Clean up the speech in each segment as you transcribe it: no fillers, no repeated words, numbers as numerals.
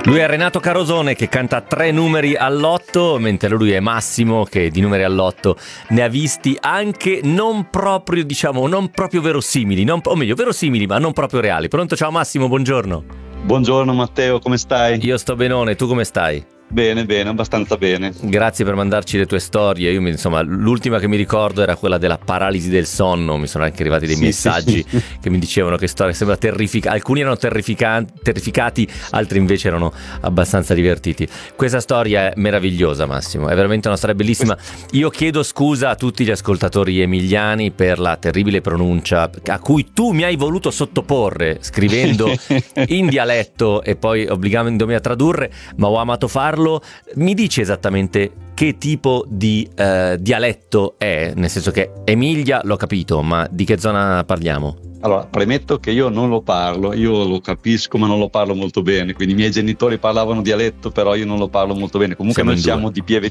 Lui è Renato Carosone che canta 3 numeri all'8, mentre lui è Massimo che di numeri all'8 ne ha visti anche non proprio, non proprio verosimili, o meglio verosimili ma non proprio reali. Pronto? Ciao Massimo, buongiorno. Buongiorno Matteo, come stai? Io sto benone, tu come stai? Bene, abbastanza bene. Grazie per mandarci le tue storie. Io l'ultima che mi ricordo era quella della paralisi del sonno. Mi sono anche arrivati dei messaggi che mi dicevano che storia sembra terrificante. Alcuni erano terrificati, altri invece erano abbastanza divertiti. Questa storia è meravigliosa, Massimo, è veramente una storia bellissima. Io chiedo scusa a tutti gli ascoltatori emiliani per la terribile pronuncia a cui tu mi hai voluto sottoporre scrivendo in dialetto e poi obbligandomi a tradurre, ma ho amato farlo. Mi dici esattamente che tipo di dialetto è? Nel senso che Emilia l'ho capito, ma di che zona parliamo? Allora, premetto che io non lo parlo, io lo capisco ma non lo parlo molto bene, quindi i miei genitori parlavano dialetto, però io non lo parlo molto bene. Comunque siamo di Pieve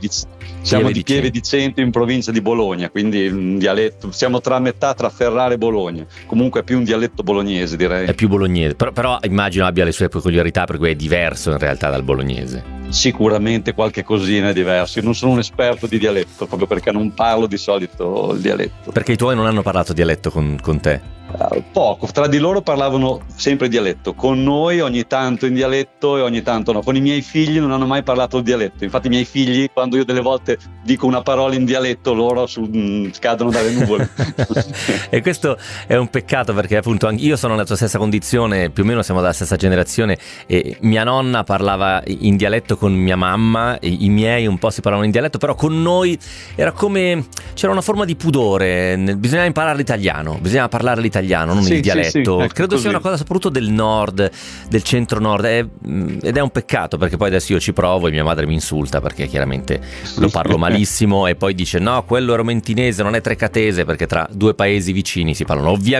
di Cento in provincia di Bologna, quindi un dialetto, siamo tra Ferrara e Bologna, comunque è più un dialetto bolognese, direi. È più bolognese, però immagino abbia le sue peculiarità, per cui è diverso in realtà dal bolognese. Sicuramente qualche cosina è diverso. Io non sono un esperto di dialetto, proprio perché non parlo di solito il dialetto. Perché i tuoi non hanno parlato dialetto con te? Poco, tra di loro parlavano sempre dialetto, con noi ogni tanto in dialetto e ogni tanto no. Con i miei figli non hanno mai parlato il dialetto, infatti i miei figli, quando io delle volte dico una parola in dialetto, loro cadono dalle nuvole. E questo è un peccato, perché appunto io sono nella tua stessa condizione, più o meno siamo della stessa generazione, e mia nonna parlava in dialetto con mia mamma, e i miei un po' si parlavano in dialetto, però con noi era come c'era una forma di pudore, bisognava imparare l'italiano, bisognava parlare l'italiano, non il dialetto. Ecco, credo sia una cosa soprattutto del nord, del centro-nord, ed è un peccato, perché poi adesso io ci provo e mia madre mi insulta perché chiaramente lo parlo malissimo, e poi dice no, quello è romentinese, non è trecatese, perché tra due paesi vicini si parlano ovviamente